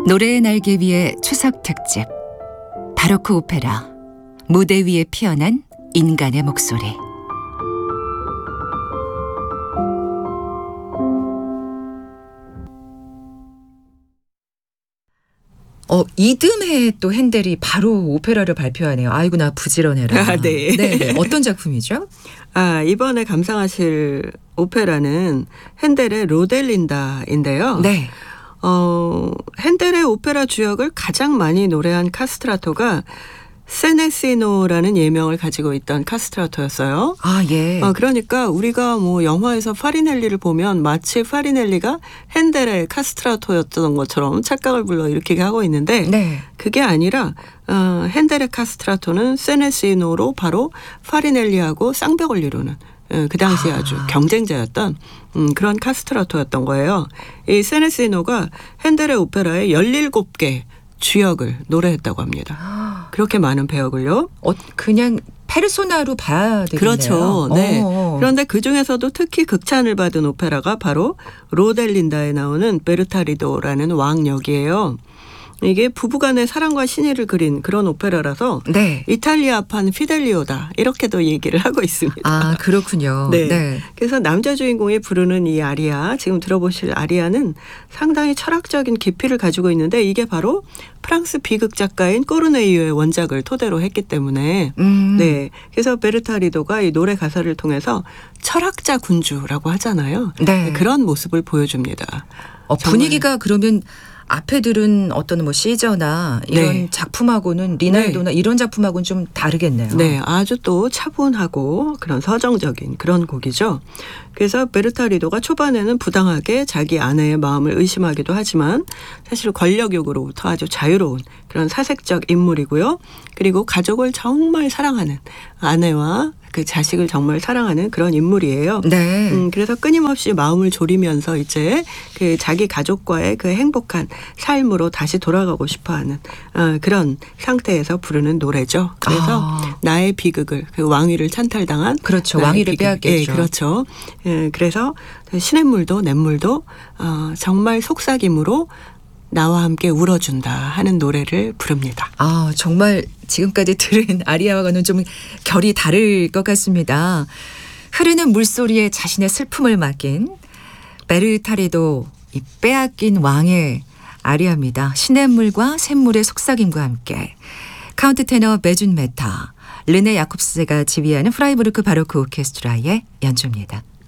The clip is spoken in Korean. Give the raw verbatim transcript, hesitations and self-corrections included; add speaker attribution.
Speaker 1: 노래의 날개 위의 추석 특집 바로크 오페라 무대 위에 피어난 인간의 목소리. 어, 이듬해 또 핸델이 바로 오페라를 발표하네요. 아이고 나 부지런해라.
Speaker 2: 아, 네.
Speaker 1: 네네. 어떤 작품이죠?
Speaker 2: 아, 이번에 감상하실 오페라는 핸델의 로델린다인데요.
Speaker 1: 네.
Speaker 2: 어, 핸델의 오페라 주역을 가장 많이 노래한 카스트라토가 세네시노라는 예명을 가지고 있던 카스트라토였어요.
Speaker 1: 아, 예.
Speaker 2: 어, 그러니까 우리가 뭐 영화에서 파리넬리를 보면 마치 파리넬리가 핸델의 카스트라토였던 것처럼 착각을 불러일으키게 하고 있는데
Speaker 1: 네.
Speaker 2: 그게 아니라 어, 핸델의 카스트라토는 세네시노로 바로 파리넬리하고 쌍벽을 이루는 그 당시에 아주 경쟁자였던 음, 그런 카스트라토였던 거예요. 이 세네시노가 핸델의 오페라의 열일곱 개 주역을 노래했다고 합니다. 그렇게 많은 배역을요.
Speaker 1: 어, 그냥 페르소나로 봐야 되겠네요.
Speaker 2: 그렇죠. 네.
Speaker 1: 어.
Speaker 2: 그런데 그중에서도 특히 극찬을 받은 오페라가 바로 로델린다에 나오는 베르타리도라는 왕역이에요. 이게 부부간의 사랑과 신의를 그린 그런 오페라라서
Speaker 1: 네.
Speaker 2: 이탈리아판 피델리오다 이렇게도 얘기를 하고 있습니다.
Speaker 1: 아, 그렇군요.
Speaker 2: 네.
Speaker 1: 네.
Speaker 2: 그래서 남자 주인공이 부르는 이 아리아, 지금 들어보실 아리아는 상당히 철학적인 깊이를 가지고 있는데 이게 바로 프랑스 비극 작가인 꼬르네이유의 원작을 토대로 했기 때문에
Speaker 1: 음.
Speaker 2: 네. 그래서 베르타리도가 이 노래 가사를 통해서 철학자 군주라고 하잖아요.
Speaker 1: 네.
Speaker 2: 그런 모습을 보여줍니다.
Speaker 1: 어, 분위기가 그러면 앞에 들은 어떤 뭐 시저나 이런
Speaker 2: 네.
Speaker 1: 작품하고는 리날도나 네. 이런 작품하고는 좀 다르겠네요.
Speaker 2: 네, 아주 또 차분하고 그런 서정적인 그런 곡이죠. 그래서 베르타리도가 초반에는 부당하게 자기 아내의 마음을 의심하기도 하지만 사실 권력욕으로부터 아주 자유로운 그런 사색적 인물이고요. 그리고 가족을 정말 사랑하는 아내와 그 자식을 정말 사랑하는 그런 인물이에요.
Speaker 1: 네.
Speaker 2: 음, 그래서 끊임없이 마음을 졸이면서 이제 그 자기 가족과의 그 행복한 삶으로 다시 돌아가고 싶어하는 어, 그런 상태에서 부르는 노래죠. 그래서
Speaker 1: 아.
Speaker 2: 나의 비극을 그 왕위를 찬탈당한
Speaker 1: 그렇죠. 왕위를
Speaker 2: 비극.
Speaker 1: 빼앗겼죠.
Speaker 2: 예, 그렇죠. 예, 그래서 시냇물도 냇물도 어, 정말 속삭임으로 나와 함께 울어준다 하는 노래를 부릅니다.
Speaker 1: 아, 정말 지금까지 들은 아리아와는 좀 결이 다를 것 같습니다. 흐르는 물소리에 자신의 슬픔을 맡긴 베르타리도 이 빼앗긴 왕의 아리아입니다. 시냇물과 샘물의 속삭임과 함께 카운트 테너 베준 메타, 르네 야콥스가 지휘하는 프라이부르크 바로크 오케스트라의 연주입니다.